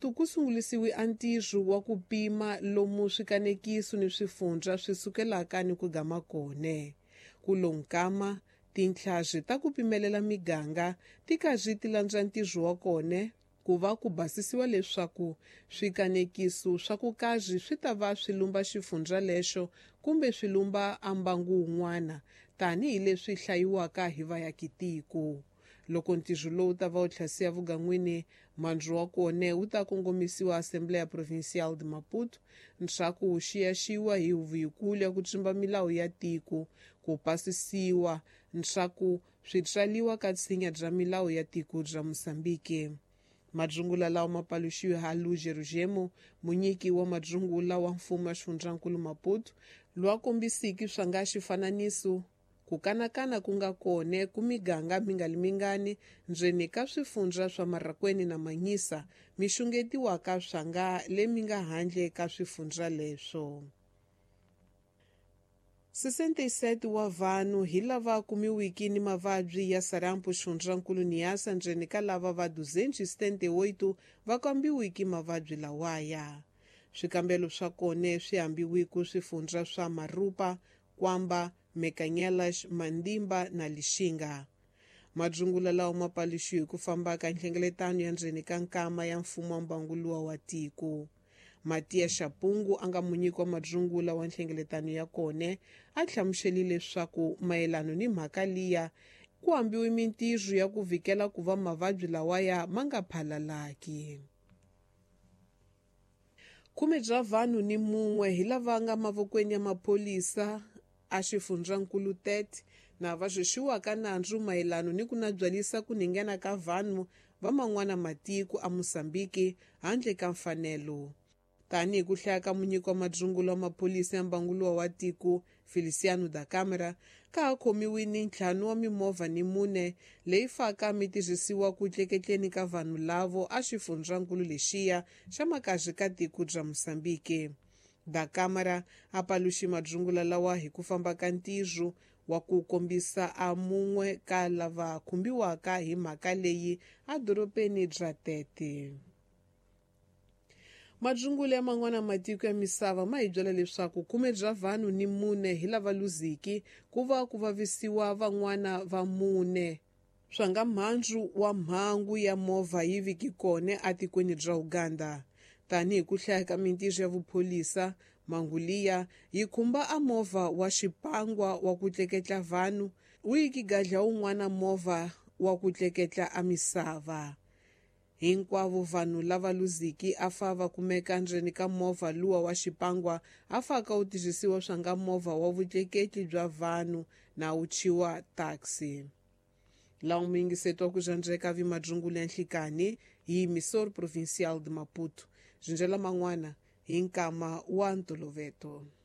Maputo ku sungulisiwe antirho wa ku pima lomu swikanekiso ni swifundza swi sukelaka ni ku gama kone. Ku lonkama tinhlazi ta ku pimelela miganga ti karhi ti landza ntirho wa kone ku va ku basisiwa leswaku swikanekiso swa ku karhi swi ta va swi lumba xifundza lexo kumbe swi lumba ambangu wun'wana tanihi leswi hlayiwaka hi vaakitiko. Loko ntirho lowu ta va wu tlhasiya vugan'wini, mandlo wa kone wu ta kongomisiwa Assembleia Provincial de Maputo leswaku wu xiyaxiwa hi huvo yikulu ya ku tshimba milawu ya tiko, ku pasisiwa leswaku swi tswaliwa ka nsinya bya milawu ya tiko bya Mosambiki. Madzungula lawa ma paluxiwe Halu Jerujemo, munyiki wa madzungula wa mfumo wa xifundzankulu Maputo, lowa kombisiki swa nga xifananiso ku kanakana ku nga kone ku miganga mingalimingani ndzeni ka swifundza swa Marakweni na Manyisa mi xungetiwaka swa nga le mi nga handle ka swifundza leswo. 67 wa vanhu hi lava kumiwiki ni mavabyi ya sarampo xifundzankulu Niassa ndzeni ka lava va 278 va kambiwiki mavabyi lawaya. Swikambelo swa kone swi hambiwi ku swifundza swa Marupa, Kwamba, Mekanyalas, Mandimba na Lixinga. Madzungula lawa ma paluxiwe ku famba ka nhlengeletano ya ndzeni ka nkama ya mfumo wa mbanguluwa wa tiko. Matiya Shapungu a nga munyiki wa madzungula wa nhlengeletano ya kone a hlamuxele leswaku mayelano ni mhaka liya ku hambiwe mintirho ya ku vikela ku va mavabyi lawaya ma nga phalalaki. 10 bya vanhu ni mun'we hi lava nga mavokweni ya maphorisa a xifundzankulu Tete na va zwexiwaka nandzu mayelano ni ku nabyalisa ku ningena ka vanhu va man'wana matiko a Mosambiki handle ka mfanelo. Tanihi ku hlaya ka munyiki wa madzungulo wa maphorisa ya mbanguluwa wa tiko Feliciano da Câmara, ka ha khomiwini 5 wa mimovha ni 4 leyi faka mi tirhisiwa ku tleketleni ka vanhu lavo a xifundzankulu lexiya xa makazi ka tiko bya Mosambiki. Da Câmara a paluxi madzungula lawa hi ku famba ka ntirho wa ku kombisa a mun'we ka lava khumbiwaka hi mhaka leyi a doropeni bya Tete. Madzungula ya man'wana matiko ya misava ma hi byela leswaku 10 bya vanhu ni 4 hi lava luziki ku va ku vavisiwa van'wana va 4 swa nga mhanzu wa mhangu ya movha yi viki kone a tikweni bya Uganda. Tanihi ku hlaya ka mintirho ya vupholisa, manguliya yi khumba a movha wa xipangwa wa ku tleketla vanhu, wiki gadla un'wana movha wa ku tleketla a misava. Hinkwavo vanhu lava luziki a fa va kumeka ndzeni ka movha luwa wa xipangwa a faka wu tirhisiwa swa nga movha wa vutleketli bya vanhu na wu chiwa taxi. Lawa muyingiseti wa ku zandzeleka vi madzungula ya nhlikani hi Emissora Provincial de Maputo. Zindlela man'wana hi nkama wa Ntolovelo.